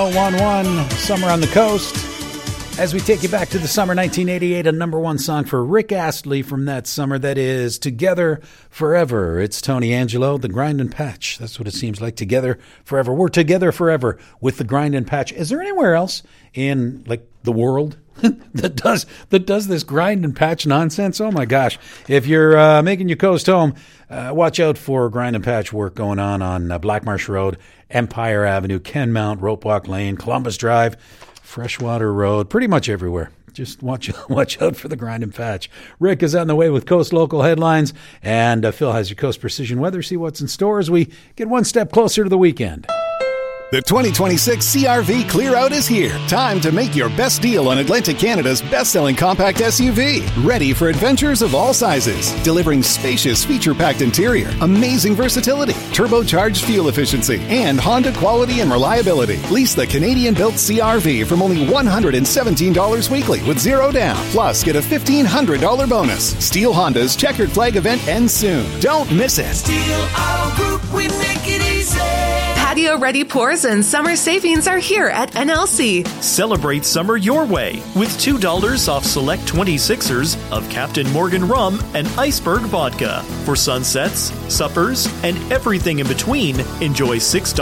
1-1, Summer on the Coast. As we take you back to the summer 1988, a number one song for Rick Astley from that summer, that is Together Forever. It's Tony Angelo, the Grind and Patch. That's what it seems like, together forever. We're together forever with the Grind and Patch. Is there anywhere else in the world that does this grind and patch nonsense? Oh my gosh. If you're making your coast home, watch out for grind and patch work going on Black Marsh Road, Empire Avenue, Kenmount, Rope Walk Lane, Columbus Drive, Freshwater Road, pretty much everywhere. Just watch out for the grind and patch. Rick is on the way with Coast Local Headlines, and Phil has your Coast Precision Weather. See what's in store as we get one step closer to the weekend. The 2026 CRV Clear Out is here. Time to make your best deal on Atlantic Canada's best-selling compact SUV. Ready for adventures of all sizes. Delivering spacious, feature-packed interior, amazing versatility, turbocharged fuel efficiency, and Honda quality and reliability. Lease the Canadian-built CRV from only $117 weekly with zero down. Plus, get a $1,500 bonus. Steel Honda's Checkered Flag event ends soon. Don't miss it. Steel Auto Group, we make it easy. Patio-ready pours and summer savings are here at NLC. Celebrate summer your way with $2 off select 26ers of Captain Morgan rum and Iceberg vodka. For sunsets, suppers, and everything in between, enjoy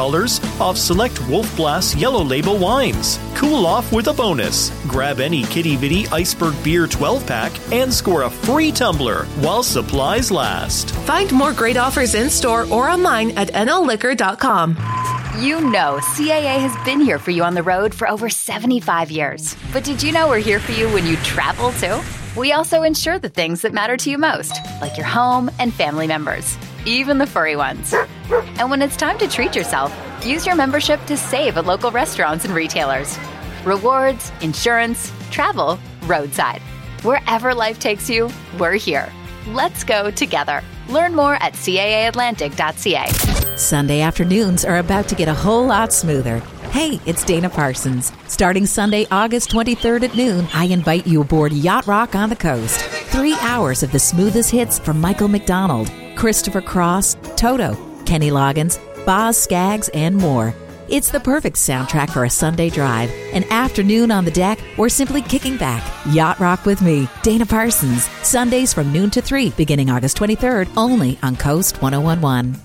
$6 off select Wolf Blass Yellow Label wines. Cool off with a bonus. Grab any Kitty Vitty Iceberg Beer 12-pack and score a free tumbler while supplies last. Find more great offers in-store or online at nlliquor.com. You know CAA has been here for you on the road for over 75 years. But did you know we're here for you when you travel, too? We also insure the things that matter to you most, like your home and family members, even the furry ones. And when it's time to treat yourself, use your membership to save at local restaurants and retailers. Rewards, insurance, travel, roadside. Wherever life takes you, we're here. Let's go together. Learn more at caaatlantic.ca. Sunday afternoons are about to get a whole lot smoother. Hey, it's Dana Parsons. Starting Sunday, August 23rd at noon, I invite you aboard Yacht Rock on the Coast. 3 hours of the smoothest hits from Michael McDonald, Christopher Cross, Toto, Kenny Loggins, Boz Scaggs, and more. It's the perfect soundtrack for a Sunday drive, an afternoon on the deck, or simply kicking back. Yacht Rock with me, Dana Parsons. Sundays from noon to 3, beginning August 23rd, only on Coast 1011.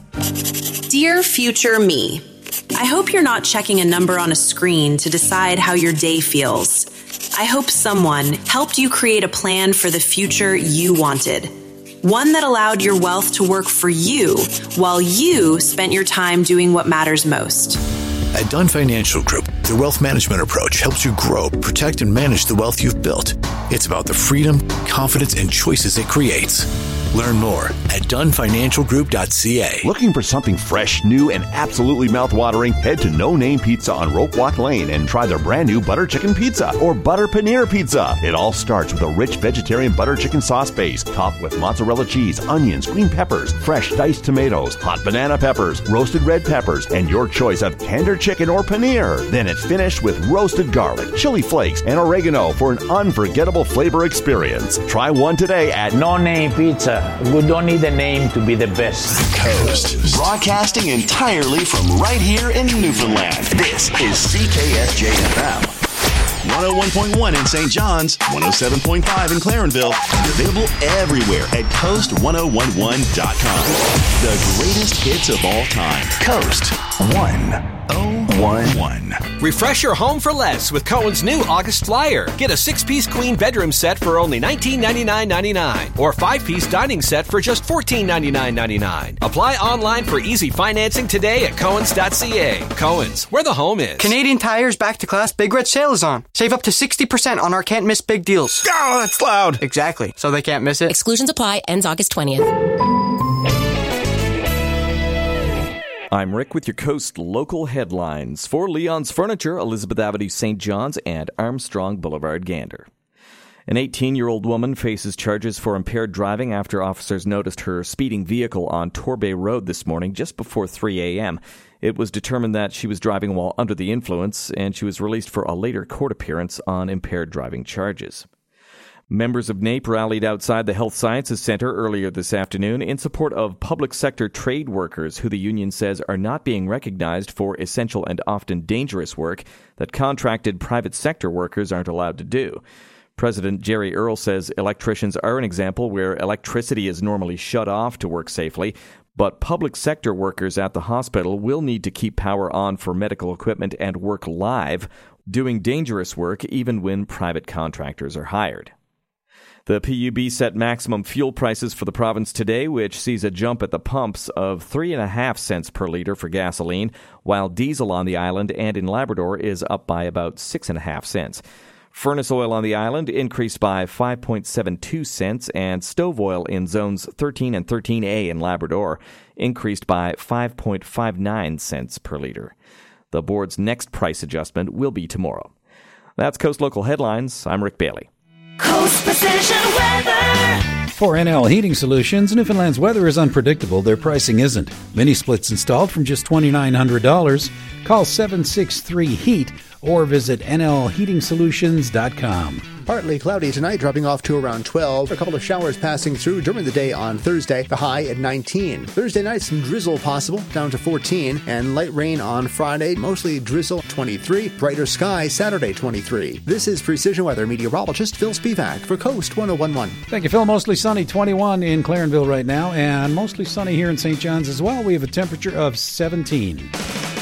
Dear future me, I hope you're not checking a number on a screen to decide how your day feels. I hope someone helped you create a plan for the future you wanted. One that allowed your wealth to work for you while you spent your time doing what matters most. At Dunn Financial Group, their wealth management approach helps you grow, protect, and manage the wealth you've built. It's about the freedom, confidence, and choices it creates. Learn more at dunfinancialgroup.ca. Looking for something fresh, new, and absolutely mouth-watering? Head to No Name Pizza on Rope Walk Lane and try their brand new butter chicken pizza or butter paneer pizza. It all starts with a rich vegetarian butter chicken sauce base, topped with mozzarella cheese, onions, green peppers, fresh diced tomatoes, hot banana peppers, roasted red peppers, and your choice of tender chicken or paneer. Then it's finished with roasted garlic, chili flakes, and oregano for an unforgettable flavor experience. Try one today at No Name Pizza. We don't need a name to be the best. Coast. Broadcasting entirely from right here in Newfoundland. This is CKSJ-FM. 101.1 in St. John's, 107.5 in Clarenville, and available everywhere at Coast1011.com. The greatest hits of all time. Coast 101. Refresh your home for less with Cohen's new August Flyer. Get a 6-piece queen bedroom set for only $1999.99 or 5-piece dining set for just $1499.99. Apply online for easy financing today at Cohen's.ca. Cohen's, where the home is. Canadian Tire's Back to Class Big Red Sale is on. Save up to 60% on our can't miss big deals. Oh, that's loud. Exactly. So they can't miss it. Exclusions apply. Ends August 20th. I'm Rick with your Coast Local Headlines. For Leon's Furniture, Elizabeth Avenue, St. John's, and Armstrong Boulevard, Gander. An 18-year-old woman faces charges for impaired driving after officers noticed her speeding vehicle on Torbay Road this morning just before 3 a.m. It was determined that she was driving while under the influence, and she was released for a later court appearance on impaired driving charges. Members of NAPE rallied outside the Health Sciences Center earlier this afternoon in support of public sector trade workers who the union says are not being recognized for essential and often dangerous work that contracted private sector workers aren't allowed to do. President Jerry Earle says electricians are an example where electricity is normally shut off to work safely, but public sector workers at the hospital will need to keep power on for medical equipment and work live, doing dangerous work even when private contractors are hired. The PUB set maximum fuel prices for the province today, which sees a jump at the pumps of 3.5 cents per litre for gasoline, while diesel on the island and in Labrador is up by about 6.5 cents. Furnace oil on the island increased by 5.72 cents, and stove oil in zones 13 and 13A in Labrador increased by 5.59 cents per litre. The board's next price adjustment will be tomorrow. That's Coast Local Headlines. I'm Rick Bailey. Coast Precision Weather. For NL Heating Solutions, Newfoundland's weather is unpredictable. Their pricing isn't. Mini splits installed from just $2,900. Call 763-HEAT or visit nlheatingsolutions.com. Partly cloudy tonight, dropping off to around 12. A couple of showers passing through during the day on Thursday, the high at 19. Thursday night, some drizzle possible, down to 14. And light rain on Friday, mostly drizzle, 23. Brighter sky Saturday, 23. This is Precision Weather meteorologist Phil Spivak for Coast 1011. Thank you, Phil. Mostly sunny, 21 in Clarenville right now, and mostly sunny here in St. John's as well. We have a temperature of 17.